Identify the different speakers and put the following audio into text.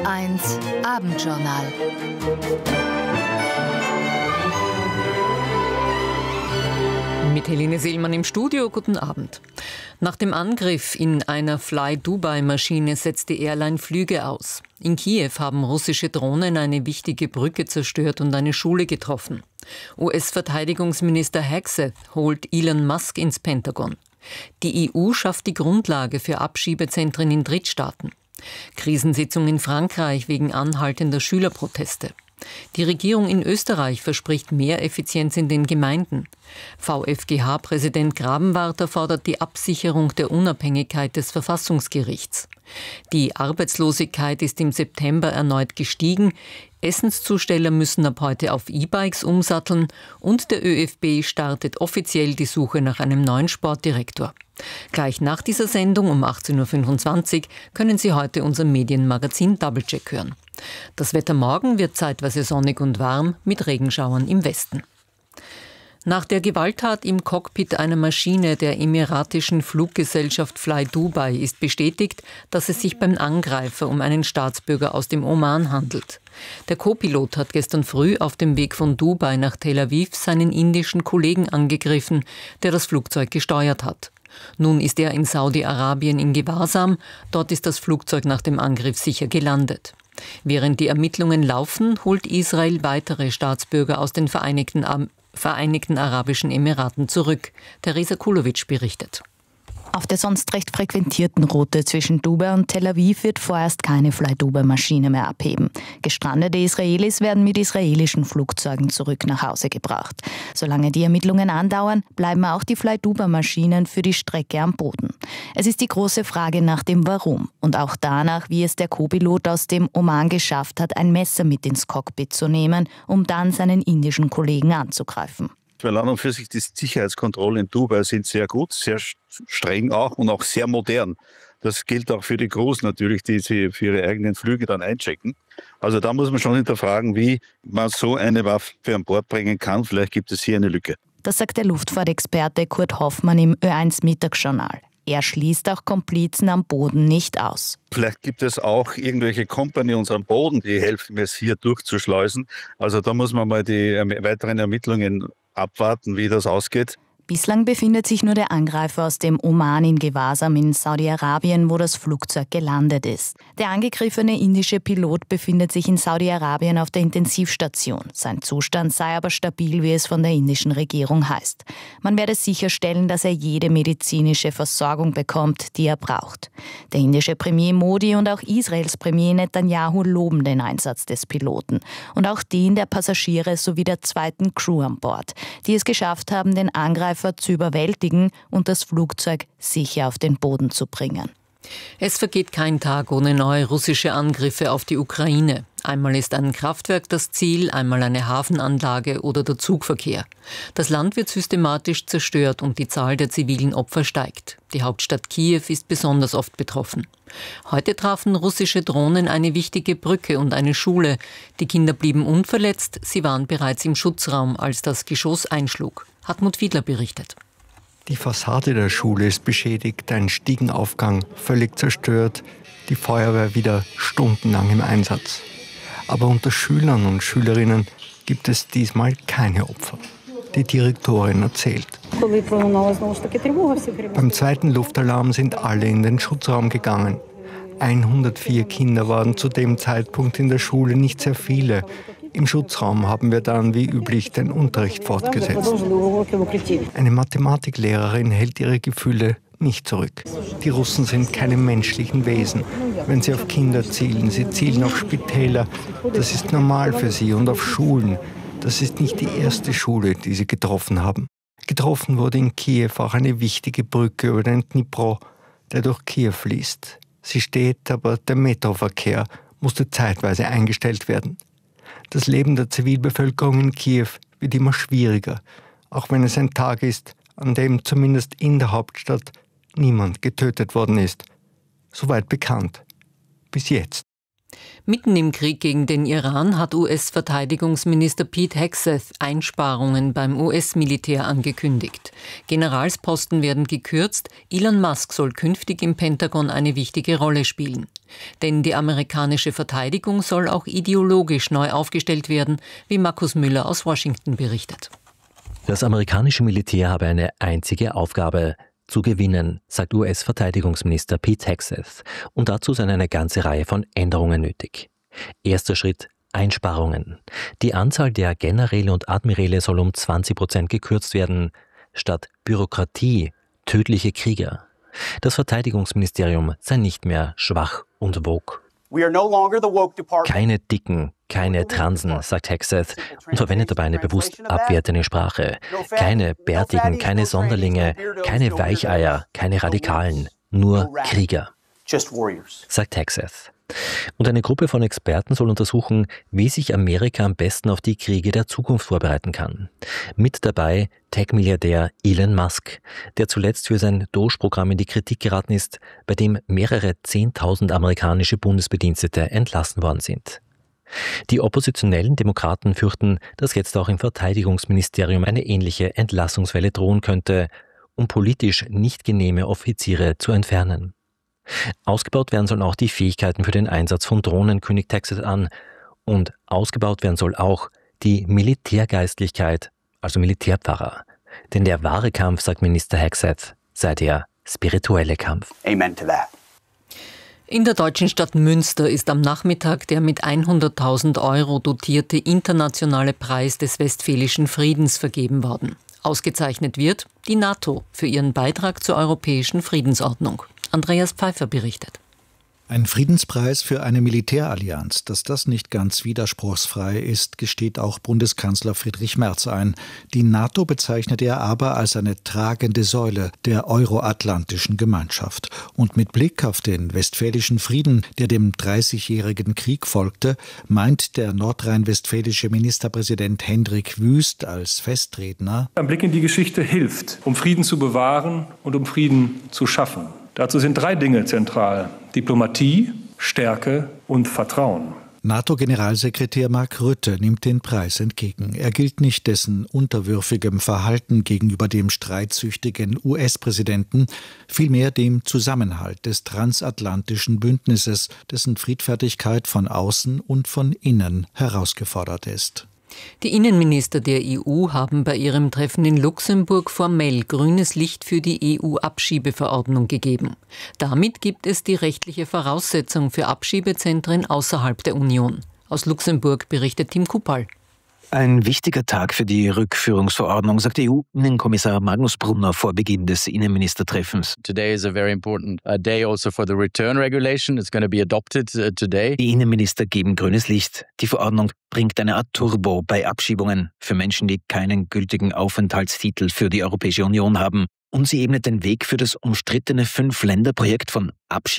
Speaker 1: Ö1 Abendjournal.
Speaker 2: Mit Helene Seelmann im Studio, guten Abend. Nach dem Angriff in einer Fly-Dubai-Maschine setzt die Airline Flüge aus. In Kiew haben russische Drohnen eine wichtige Brücke zerstört und eine Schule getroffen. US-Verteidigungsminister Hegseth holt Elon Musk ins Pentagon. Die EU schafft die Grundlage für Abschiebezentren in Drittstaaten. Krisensitzung in Frankreich wegen anhaltender Schülerproteste. Die Regierung in Österreich verspricht mehr Effizienz in den Gemeinden. VfGH-Präsident Grabenwarter fordert die Absicherung der Unabhängigkeit des Verfassungsgerichts. Die Arbeitslosigkeit ist im September erneut gestiegen. Essenszusteller müssen ab heute auf E-Bikes umsatteln und der ÖFB startet offiziell die Suche nach einem neuen Sportdirektor. Gleich nach dieser Sendung um 18.25 Uhr können Sie heute unser Medienmagazin Doublecheck hören. Das Wetter morgen wird zeitweise sonnig und warm mit Regenschauern im Westen. Nach der Gewalttat im Cockpit einer Maschine der emiratischen Fluggesellschaft Fly Dubai ist bestätigt, dass es sich beim Angreifer um einen Staatsbürger aus dem Oman handelt. Der Co-Pilot hat gestern früh auf dem Weg von Dubai nach Tel Aviv seinen indischen Kollegen angegriffen, der das Flugzeug gesteuert hat. Nun ist er in Saudi-Arabien in Gewahrsam, dort ist das Flugzeug nach dem Angriff sicher gelandet. Während die Ermittlungen laufen, holt Israel weitere Staatsbürger aus den Vereinigten Arabischen Emiraten zurück. Theresa Kulowitsch berichtet.
Speaker 3: Auf der sonst recht frequentierten Route zwischen Dubai und Tel Aviv wird vorerst keine Fly-Dubai-Maschine mehr abheben. Gestrandete Israelis werden mit israelischen Flugzeugen zurück nach Hause gebracht. Solange die Ermittlungen andauern, bleiben auch die Fly-Dubai-Maschinen für die Strecke am Boden. Es ist die große Frage nach dem Warum und auch danach, wie es der Co-Pilot aus dem Oman geschafft hat, ein Messer mit ins Cockpit zu nehmen, um dann seinen indischen Kollegen anzugreifen.
Speaker 4: Weil an und für sich die Sicherheitskontrollen in Dubai sind sehr gut, sehr streng auch und auch sehr modern. Das gilt auch für die Crews natürlich, die sie für ihre eigenen Flüge dann einchecken. Also da muss man schon hinterfragen, wie man so eine Waffe an Bord bringen kann. Vielleicht gibt es hier eine Lücke.
Speaker 3: Das sagt der Luftfahrtexperte Kurt Hoffmann im Ö1 Mittagsjournal. Er schließt auch Komplizen am Boden nicht aus.
Speaker 4: Vielleicht gibt es auch irgendwelche Companions am Boden, die helfen, es hier durchzuschleusen. Also da muss man mal die weiteren Ermittlungen abwarten, wie das ausgeht.
Speaker 3: Bislang befindet sich nur der Angreifer aus dem Oman in Gewahrsam in Saudi-Arabien, wo das Flugzeug gelandet ist. Der angegriffene indische Pilot befindet sich in Saudi-Arabien auf der Intensivstation. Sein Zustand sei aber stabil, wie es von der indischen Regierung heißt. Man werde sicherstellen, dass er jede medizinische Versorgung bekommt, die er braucht. Der indische Premier Modi und auch Israels Premier Netanyahu loben den Einsatz des Piloten und auch den der Passagiere sowie der zweiten Crew an Bord, die es geschafft haben, den Angreifer zu überwältigen und das Flugzeug sicher auf den Boden zu bringen.
Speaker 2: Es vergeht kein Tag ohne neue russische Angriffe auf die Ukraine. Einmal ist ein Kraftwerk das Ziel, einmal eine Hafenanlage oder der Zugverkehr. Das Land wird systematisch zerstört und die Zahl der zivilen Opfer steigt. Die Hauptstadt Kiew ist besonders oft betroffen. Heute trafen russische Drohnen eine wichtige Brücke und eine Schule. Die Kinder blieben unverletzt, sie waren bereits im Schutzraum, als das Geschoss einschlug. Hartmut Fiedler berichtet.
Speaker 5: Die Fassade der Schule ist beschädigt, ein Stiegenaufgang völlig zerstört, die Feuerwehr wieder stundenlang im Einsatz. Aber unter Schülern und Schülerinnen gibt es diesmal keine Opfer. Die Direktorin erzählt. Beim zweiten Luftalarm sind alle in den Schutzraum gegangen. 104 Kinder waren zu dem Zeitpunkt in der Schule, nicht sehr viele. Im Schutzraum haben wir dann wie üblich den Unterricht fortgesetzt. Eine Mathematiklehrerin hält ihre Gefühle nicht zurück. Die Russen sind keine menschlichen Wesen. Wenn sie auf Kinder zielen, sie zielen auf Spitäler. Das ist normal für sie und auf Schulen. Das ist nicht die erste Schule, die sie getroffen haben. Getroffen wurde in Kiew auch eine wichtige Brücke über den Dnipro, der durch Kiew fließt. Sie steht, aber der Metroverkehr musste zeitweise eingestellt werden. Das Leben der Zivilbevölkerung in Kiew wird immer schwieriger, auch wenn es ein Tag ist, an dem zumindest in der Hauptstadt niemand getötet worden ist. Soweit bekannt. Bis jetzt.
Speaker 2: Mitten im Krieg gegen den Iran hat US-Verteidigungsminister Pete Hegseth Einsparungen beim US-Militär angekündigt. Generalsposten werden gekürzt, Elon Musk soll künftig im Pentagon eine wichtige Rolle spielen. Denn die amerikanische Verteidigung soll auch ideologisch neu aufgestellt werden, wie Markus Müller aus Washington berichtet.
Speaker 6: Das amerikanische Militär habe eine einzige Aufgabe: zu gewinnen, sagt US-Verteidigungsminister Pete Hegseth. Und dazu sind eine ganze Reihe von Änderungen nötig. Erster Schritt: Einsparungen. Die Anzahl der Generäle und Admiräle soll um 20% gekürzt werden. Statt Bürokratie tödliche Krieger. Das Verteidigungsministerium sei nicht mehr schwach und woke. Keine Dicken, keine Transen, sagt Hegseth und verwendet dabei eine bewusst abwertende Sprache. Keine Bärtigen, keine Sonderlinge, keine Weicheier, keine Radikalen, nur Krieger, sagt Hegseth. Und eine Gruppe von Experten soll untersuchen, wie sich Amerika am besten auf die Kriege der Zukunft vorbereiten kann. Mit dabei Tech-Milliardär Elon Musk, der zuletzt für sein Doge-Programm in die Kritik geraten ist, bei dem mehrere 10.000 amerikanische Bundesbedienstete entlassen worden sind. Die oppositionellen Demokraten fürchten, dass jetzt auch im Verteidigungsministerium eine ähnliche Entlassungswelle drohen könnte, um politisch nicht genehme Offiziere zu entfernen. Ausgebaut werden sollen auch die Fähigkeiten für den Einsatz von Drohnen, kündigt Hegseth an. Und ausgebaut werden soll auch die Militärgeistlichkeit, also Militärpfarrer. Denn der wahre Kampf, sagt Minister Hegseth, sei der spirituelle Kampf.
Speaker 7: Amen to that.
Speaker 2: In der deutschen Stadt Münster ist am Nachmittag der mit 100.000 € dotierte internationale Preis des Westfälischen Friedens vergeben worden. Ausgezeichnet wird die NATO für ihren Beitrag zur europäischen Friedensordnung. Andreas Pfeiffer berichtet.
Speaker 8: Ein Friedenspreis für eine Militärallianz. Dass das nicht ganz widerspruchsfrei ist, gesteht auch Bundeskanzler Friedrich Merz ein. Die NATO bezeichnet er aber als eine tragende Säule der euroatlantischen Gemeinschaft. Und mit Blick auf den Westfälischen Frieden, der dem 30-jährigen Krieg folgte, meint der nordrhein-westfälische Ministerpräsident Hendrik Wüst als Festredner:
Speaker 9: Ein Blick in die Geschichte hilft, um Frieden zu bewahren und um Frieden zu schaffen. Dazu sind 3 Dinge zentral: Diplomatie, Stärke und Vertrauen.
Speaker 8: NATO-Generalsekretär Mark Rutte nimmt den Preis entgegen. Er gilt nicht dessen unterwürfigem Verhalten gegenüber dem streitsüchtigen US-Präsidenten, vielmehr dem Zusammenhalt des transatlantischen Bündnisses, dessen Friedfertigkeit von außen und von innen herausgefordert ist.
Speaker 2: Die Innenminister der EU haben bei ihrem Treffen in Luxemburg formell grünes Licht für die EU-Abschiebeverordnung gegeben. Damit gibt es die rechtliche Voraussetzung für Abschiebezentren außerhalb der Union. Aus Luxemburg berichtet Tim Kuppal.
Speaker 10: Ein wichtiger Tag für die Rückführungsverordnung, sagt EU-Innenkommissar Magnus Brunner vor Beginn des Innenministertreffens.
Speaker 11: Today is a very important day also for the return regulation. It's going to be adopted today.
Speaker 10: Die Innenminister geben grünes Licht. Die Verordnung bringt eine Art Turbo bei Abschiebungen für Menschen, die keinen gültigen Aufenthaltstitel für die Europäische Union haben. Und sie ebnet den Weg für das umstrittene 5-Länder-Projekt von Abschiebung